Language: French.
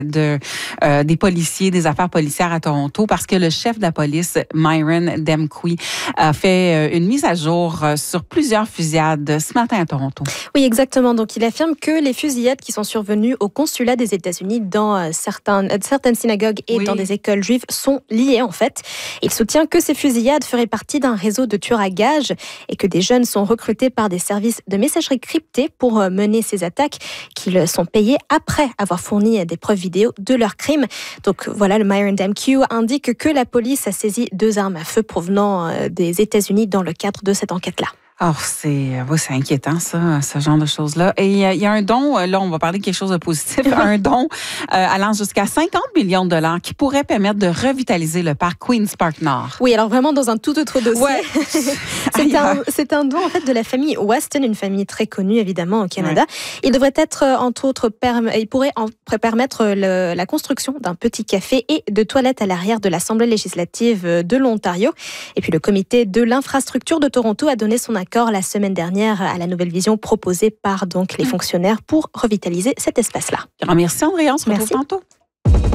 des policiers, des affaires policières à Toronto, parce que le chef de la police, Myron Demqui, a fait une mise à jour sur plusieurs fusillades ce matin à Toronto. Oui, exactement. Donc, il affirme que les fusillades qui sont survenues au consulat des États-Unis dans certaines synagogues et dans des écoles juives sont liées, en fait. Il soutient que ces fusillades feraient partie d'un réseau de tueurs à gages et que des jeunes sont recrutés par des services de messagerie cryptée pour mener ces attaques, qu'ils sont payés après avoir fourni des preuves vidéo de leurs crimes. Donc voilà, le Myron Demqui indique que la police a saisi 2 armes à feu provenant des États-Unis dans le cadre de cette enquête-là. Oh, c'est inquiétant, ça, ce genre de choses-là. Et il y a un don, là, on va parler de quelque chose de positif, un don allant jusqu'à 50 millions de dollars qui pourrait permettre de revitaliser le parc Queen's Park Nord. Oui, alors vraiment dans un tout autre dossier. Ouais. C'est un don, en fait, de la famille Weston, une famille très connue, évidemment, au Canada. Ouais. Il devrait être, entre autres, il pourrait permettre la construction d'un petit café et de toilettes à l'arrière de l'Assemblée législative de l'Ontario. Et puis, le comité de l'infrastructure de Toronto a donné son accord la semaine dernière à la nouvelle vision proposée par donc les fonctionnaires pour revitaliser cet espace-là. Merci Andrea, on se retrouve tantôt.